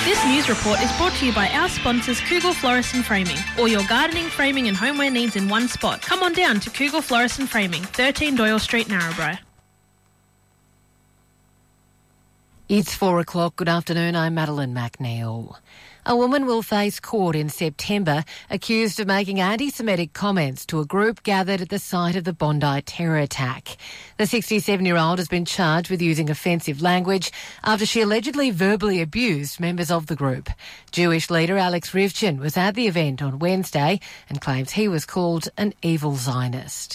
This news report is brought to you by our sponsors Kugel Florist and Framing. All your gardening, framing and homeware needs in one spot. Come on down to Kugel Florist and Framing, 13 Doyle Street, Narrabri. It's 4 o'clock. Good afternoon. I'm Madeline McNeil. A woman will face court in September accused of making anti-Semitic comments to a group gathered at the site of the Bondi terror attack. The 67-year-old has been charged with using offensive language after she allegedly verbally abused members of the group. Jewish leader Alex Rivchin was at the event on Wednesday and claims he was called an evil Zionist.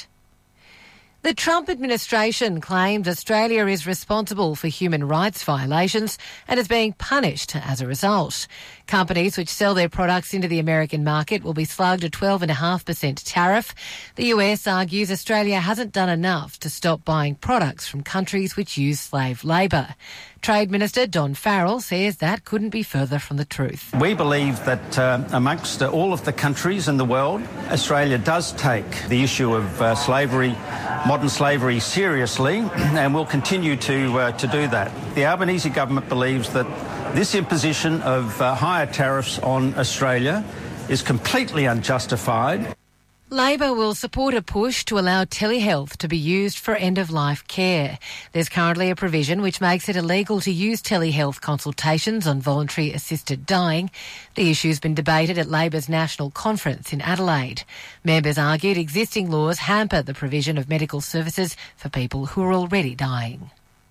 The Trump administration claims Australia is responsible for human rights violations and is being punished as a result. Companies which sell their products into the American market will be slugged a 12.5% tariff. The US argues Australia hasn't done enough to stop buying products from countries which use slave labour. Trade Minister Don Farrell says that couldn't be further from the truth. We believe that amongst all of the countries in the world, Australia does take the issue of slavery, modern slavery, seriously, and will continue to do that. The Albanese government believes that this imposition of higher tariffs on Australia is completely unjustified. Labor will support a push to allow telehealth to be used for end-of-life care. There's currently a provision which makes it illegal to use telehealth consultations on voluntary assisted dying. The issue's been debated at Labor's National Conference in Adelaide. Members argued existing laws hamper the provision of medical services for people who are already dying.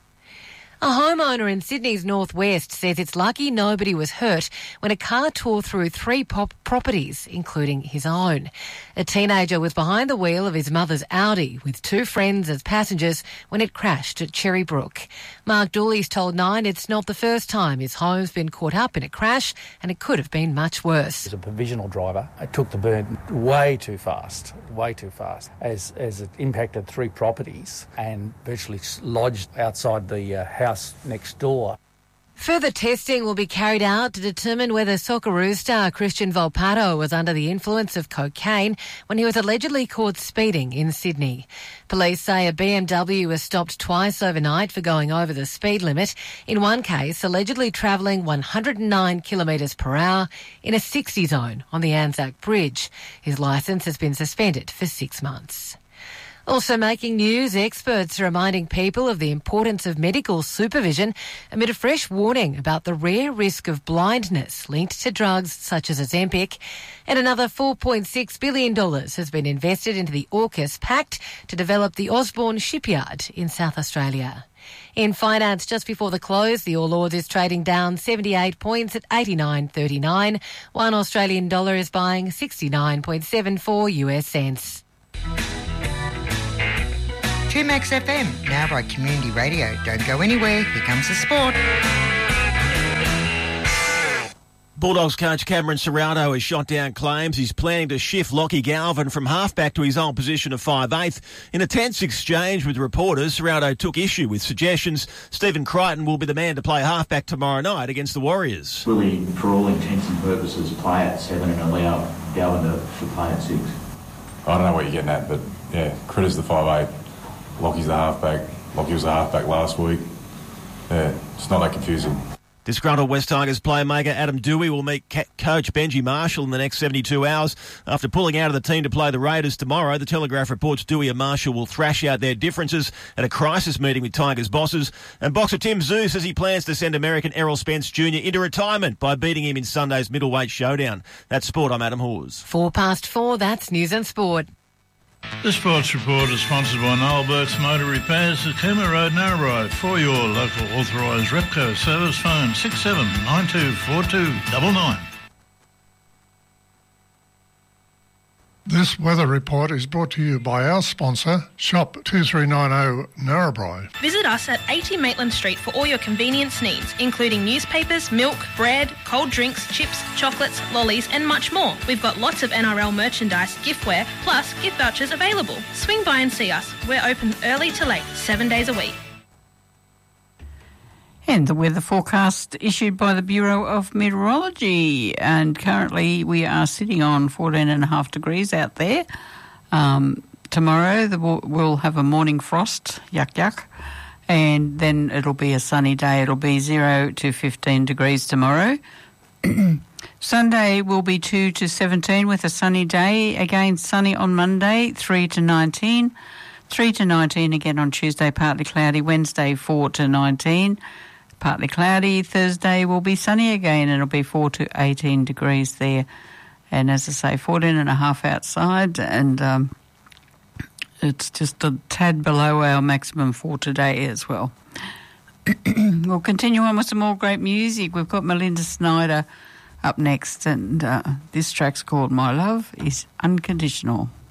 A homeowner in Sydney's northwest says it's lucky nobody was hurt when a car tore through three properties, including his own. A teenager was behind the wheel of his mother's Audi with two friends as passengers when it crashed at Cherrybrook. Mark Dooley's told Nine it's not the first time his home's been caught up in a crash and it could have been much worse. As a provisional driver, it took the burn way too fast, as it impacted three properties and virtually lodged outside the house next door. Further testing will be carried out to determine whether Socceroos star Christian Volpato was under the influence of cocaine when he was allegedly caught speeding in Sydney. Police say a BMW was stopped twice overnight for going over the speed limit, in one case allegedly travelling 109 kilometres per hour in a 60 zone on the Anzac Bridge. His licence has been suspended for 6 months. Also making news, experts are reminding people of the importance of medical supervision amid a fresh warning about the rare risk of blindness linked to drugs such as Ozempic. And another $4.6 billion has been invested into the AUKUS Pact to develop the Osborne Shipyard in South Australia. In finance, just before the close, the All Ords is trading down 78 points at 89.39. One Australian dollar is buying 69.74 US cents. 2Max FM, now by Community Radio. Don't go anywhere, here comes the sport. Bulldogs coach Cameron Serrato has shot down claims he's planning to shift Lockie Galvin from halfback to his old position of 5'8". In a tense exchange with reporters, Serrato took issue with suggestions Stephen Crichton will be the man to play halfback tomorrow night against the Warriors. Will he, for all intents and purposes, play at 7 and allow Galvin to play at 6? I don't know what you're getting at, but yeah, Critter's the 5'8". Lockie's the halfback. Lockie was the halfback last week. Yeah, it's not that confusing. Disgruntled West Tigers playmaker Adam Dewey will meet coach Benji Marshall in the next 72 hours. After pulling out of the team to play the Raiders tomorrow, the Telegraph reports Dewey and Marshall will thrash out their differences at a crisis meeting with Tigers bosses. And boxer Tim Tszyu says he plans to send American Errol Spence Jr. into retirement by beating him in Sunday's middleweight showdown. That's Sport, I'm Adam Hawes. 4:04, that's News and Sport. The Sports Report is sponsored by Noel Burt's Motor Repairs at Cooma Road, Narrabri. For your local authorised Repco service, phone 67924299. This weather report is brought to you by our sponsor, Shop 2390 Narrabri. Visit us at 80 Maitland Street for all your convenience needs, including newspapers, milk, bread, cold drinks, chips, chocolates, lollies and much more. We've got lots of NRL merchandise, giftware, plus gift vouchers available. Swing by and see us. We're open early to late, 7 days a week. And the weather forecast issued by the Bureau of Meteorology. And currently we are sitting on 14.5 degrees out there. Tomorrow we'll have a morning frost, yuck yuck. And then it'll be a sunny day. It'll be 0 to 15 degrees tomorrow. Sunday will be 2 to 17 with a sunny day. Again, sunny on Monday, 3 to 19. 3 to 19 again on Tuesday, partly cloudy. Wednesday, 4 to 19. Partly cloudy. Thursday will be sunny again, and it'll be 4 to 18 degrees there. And as I say, 14.5 outside, and it's just a tad below our maximum for today as well. We'll continue on with some more great music. We've got Melinda Snyder up next, and this track's called My Love is Unconditional.